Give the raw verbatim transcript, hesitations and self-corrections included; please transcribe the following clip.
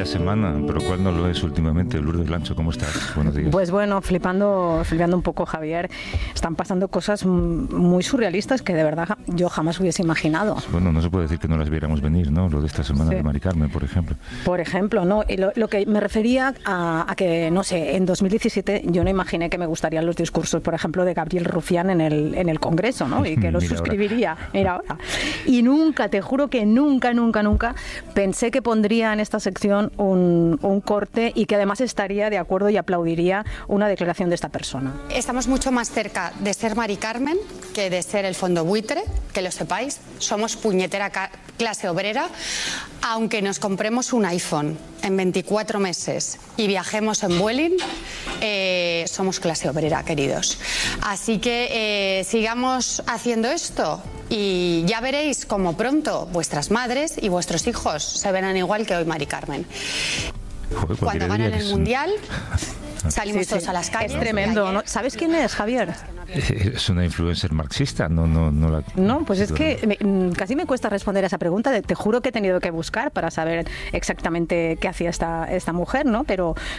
Vaya semana, pero ¿cuál no lo es últimamente? Lourdes Lancho, ¿cómo estás? Buenos días. Pues bueno, flipando, flipando un poco, Javier. Están pasando cosas muy surrealistas que de verdad yo jamás hubiese imaginado. Bueno, no se puede decir que no las viéramos venir, ¿no? Lo de esta semana sí. de Mari Carmen, por ejemplo. Por ejemplo, ¿no? Y lo, lo que me refería a, a que, no sé, en dos mil diecisiete yo no imaginé que me gustarían los discursos, por ejemplo, de Gabriel Rufián en el, en el Congreso, ¿no? Y que los Mira suscribiría. Ahora. Mira ahora. Y nunca, te juro que nunca, nunca, nunca pensé que pondría en esta sección un, un corte y que además estaría de acuerdo y aplaudiría una declaración de esta persona. Estamos mucho más cerca de ser Mari Carmen que de ser el fondo buitre, que lo sepáis. Somos puñetera clase obrera, aunque nos compremos un iPhone en veinticuatro meses y viajemos en Vueling, eh, somos clase obrera, queridos. Así que eh, sigamos haciendo esto y ya veréis cómo pronto vuestras madres y vuestros hijos se verán igual que hoy Mari Carmen. Joder, Cuando ganan el Mundial, salimos sí, todos sí. a las calles. Es tremendo, ¿no? ¿Sabes quién es, Javier? Es una influencer marxista, no, no, no la... No, pues es que me, casi me cuesta responder a esa pregunta. Te juro que he tenido que buscar para saber exactamente qué hacía esta, esta mujer, ¿no? Pero